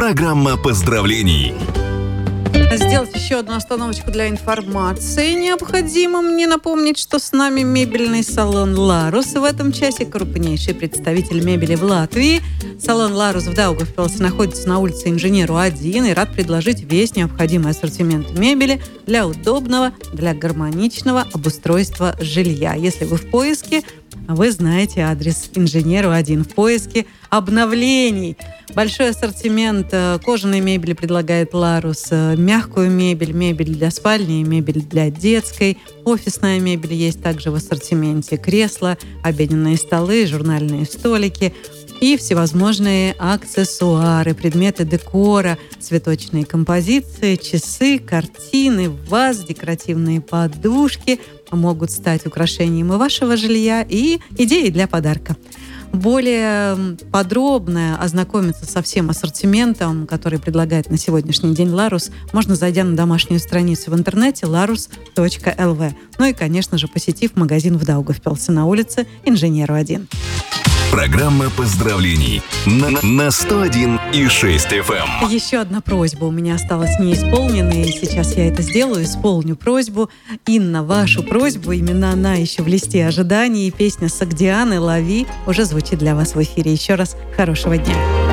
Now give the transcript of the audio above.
Программа поздравлений. Сделать еще одну остановочку для информации. Необходимо мне напомнить, что с нами мебельный салон «Ларус». В этом часе крупнейший представитель мебели в Латвии. Салон «Ларус» в Даугавпилсе находится на улице Инженеру 1 и рад предложить весь необходимый ассортимент мебели для удобного, для гармоничного обустройства жилья. Если вы в поиске, вы знаете адрес Инженеру 1 в поиске обновлений. Большой ассортимент кожаной мебели предлагает «Ларус», мягкую мебель, мебель для спальни, мебель для детской, офисная мебель есть также в ассортименте, кресла, обеденные столы, журнальные столики и всевозможные аксессуары, предметы декора, цветочные композиции, часы, картины, вазы, декоративные подушки могут стать украшением и вашего жилья, и идеей для подарка. Более подробно ознакомиться со всем ассортиментом, который предлагает на сегодняшний день «Ларус», можно, зайдя на домашнюю страницу в интернете larus.lv. Ну и, конечно же, посетив магазин в Даугавпилсе на улице Инженеру 1. Программа поздравлений на 101,6 FM. Еще одна просьба у меня осталась неисполненной, и сейчас я это сделаю, исполню просьбу. Инна, вашу просьбу, именно она еще в листе ожиданий, и песня Согдианы «Лови» уже звучит для вас в эфире. Еще раз хорошего дня.